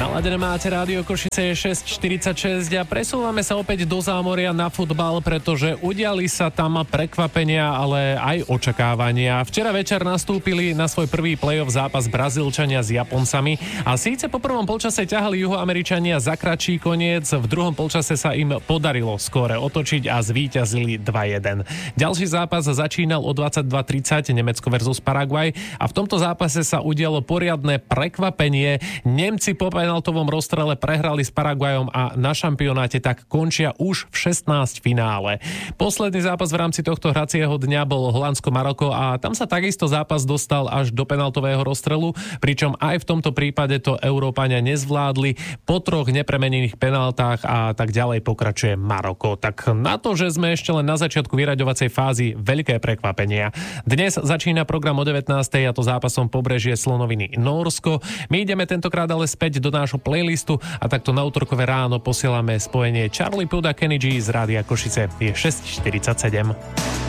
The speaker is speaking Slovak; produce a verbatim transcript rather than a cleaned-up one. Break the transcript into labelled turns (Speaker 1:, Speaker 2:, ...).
Speaker 1: Naladené máte Rádio Košice, je šesť štyridsaťšesť a presúvame sa opäť do zámoria na futbal, pretože udiali sa tam prekvapenia, ale aj očakávania. Včera večer nastúpili na svoj prvý play-off zápas Brazílčania s Japoncami a síce po prvom polčase ťahali Juhoameričania za kratší koniec, v druhom polčase sa im podarilo skóre otočiť a zvíťazili dva jeden. Ďalší zápas začínal o dvadsaťdva tridsať, Nemecko versus Paraguaj, a v tomto zápase sa udialo poriadne prekvapenie. Nemci po penaltovom rozstrele prehrali s Paraguajom a na šampionáte tak končia už v šestnásť finále. Posledný zápas v rámci tohto hracieho dňa bol Holandsko-Maroko a tam sa takisto zápas dostal až do penaltového rozstrelu, pričom aj v tomto prípade to Európania nezvládli. Po troch nepremenených penaltách a tak ďalej pokračuje Maroko. Tak na to, že sme ešte len na začiatku vyraďovacej fázy, veľké prekvapenia. Dnes začína program o devätnástej a to zápasom Pobrežie Slonoviny Nórsko. My ideme tentokrát ale späť do nášho playlistu a takto na útorkové ráno posielame spojenie Charlie Puth a Kenny G z Rádia Košice. Je šesť štyridsaťsedem.